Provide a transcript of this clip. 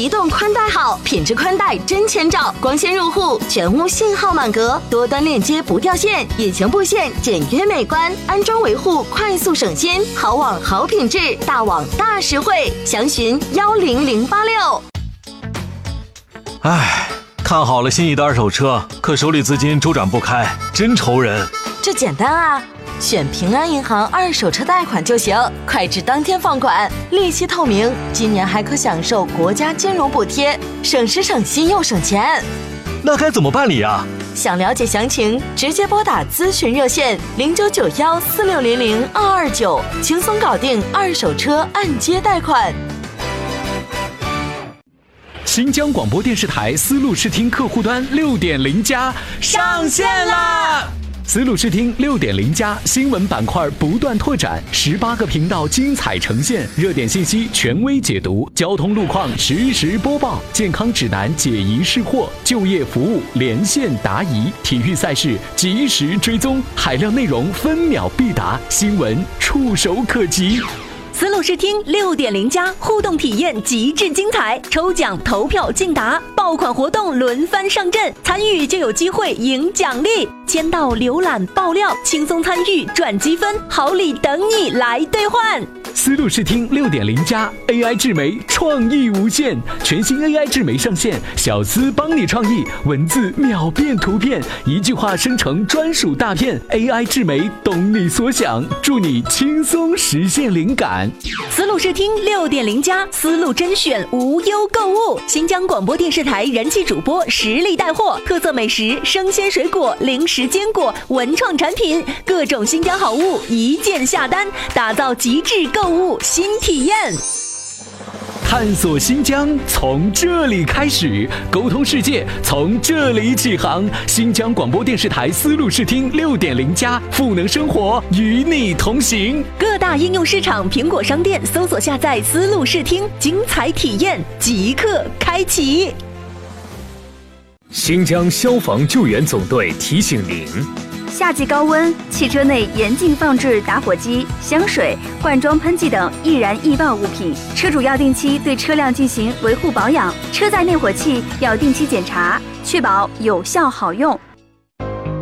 移动宽带好，品质宽带真千兆，光纤入户，全屋信号满格，多端链接不掉线，隐形布线简约美观，安装维护快速省心，好网好品质，大网大实惠，详询10086。 唉，看好了心仪的二手车，可手里资金周转不开，真愁人。 这简单啊，选平安银行二手车贷款就行，快至当天放款，利息透明，今年还可享受国家金融补贴，省时省心又省钱。 那该怎么办理啊？ 想了解详情，直接拨打咨询热线099146002229，轻松搞定二手车按揭贷款。 新疆广播电视台丝路视听客户端6.0+上线啦！丝路视听6.0+新闻板块不断拓展，18个频道精彩呈现，热点信息权威解读，交通路况实时播报，健康指南解疑释惑，就业服务连线答疑，体育赛事及时追踪，海量内容分秒必达，新闻触手可及。 丝路视听6.0+互动体验极致精彩，抽奖投票竞答，爆款活动轮番上阵，参与就有机会赢奖励，签到浏览爆料，轻松参与赚积分，好礼等你来兑换。 丝路视听6.0+ AI 智媒创意无限，全新 AI 智媒上线，小丝帮你创意，文字秒变图片，一句话生成专属大片， AI 智媒懂你所想，助你轻松实现灵感。 丝路视听6.0+丝路甄选无忧购物，新疆广播电视台人气主播实力带货，特色美食、生鲜水果、零食坚果、文创产品，各种新疆好物一键下单，打造极致购物新体验。 探索新疆从这里开始，沟通世界从这里起航。新疆广播电视台丝路视听6.0+赋能生活，与你同行。 各大应用市场苹果商店搜索下载丝路视听，精彩体验即刻开启。 新疆消防救援总队提醒您： 夏季高温，汽车内严禁放置打火机、香水、罐装喷剂等易燃易爆物品。车主要定期对车辆进行维护保养，车载灭火器要定期检查，确保有效好用。